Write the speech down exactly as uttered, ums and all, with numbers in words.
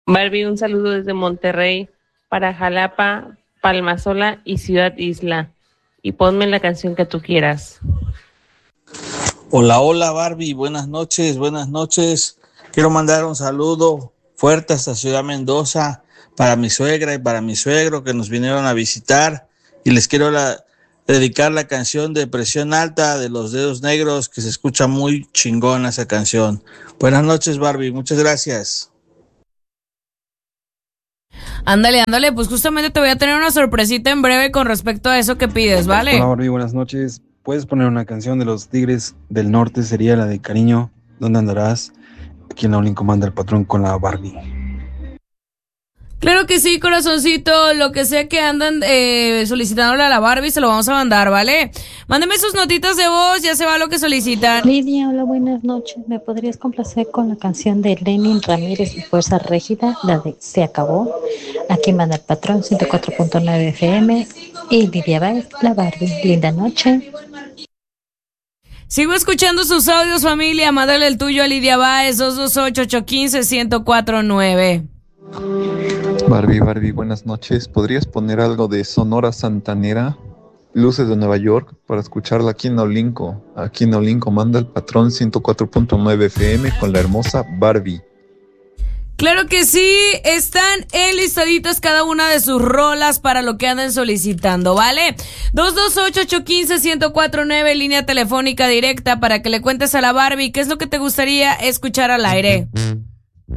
Barbie, un saludo desde Monterrey para Jalapa, Palmasola y Ciudad Isla. Y ponme la canción que tú quieras. Hola, hola Barbie, buenas noches, buenas noches. Quiero mandar un saludo fuerte hasta Ciudad Mendoza para mi suegra y para mi suegro que nos vinieron a visitar. Y les quiero la, dedicar la canción de Presión Alta de Los Dedos Negros, que se escucha muy chingona esa canción. Buenas noches Barbie, muchas gracias. Ándale, ándale, pues justamente te voy a tener una sorpresita en breve con respecto a eso que pides, ¿vale? Hola Barbie, buenas noches. ¿Puedes poner una canción de los Tigres del Norte? Sería la de Cariño, ¿dónde andarás? Aquí en la Olin comanda el patrón con la Barbie. Claro que sí, corazoncito, lo que sea que andan eh, solicitándole a la Barbie se lo vamos a mandar, ¿vale? Mándeme sus notitas de voz, ya se va lo que solicitan. Lidia, hola, buenas noches. ¿Me podrías complacer con la canción de Lenin Ramírez y Fuerza Régida, la de Se Acabó? Aquí manda el patrón, ciento cuatro punto nueve F M. Y Lidia Baez, la Barbie. Linda noche. Sigo escuchando sus audios, familia. Mándale el tuyo a Lidia Baez, dos dos ocho, ocho uno cinco, uno cero cuatro nueve. Barbie, Barbie, buenas noches. ¿Podrías poner algo de Sonora Santanera, Luces de Nueva York, para escucharla aquí en Olinco? Aquí en Olinco manda el patrón ciento cuatro punto nueve F M con la hermosa Barbie. Claro que sí, están enlistaditas cada una de sus rolas para lo que andan solicitando, ¿vale? dos dos ocho, ocho uno cinco, uno cero cuatro nueve, línea telefónica directa para que le cuentes a la Barbie qué es lo que te gustaría escuchar al aire.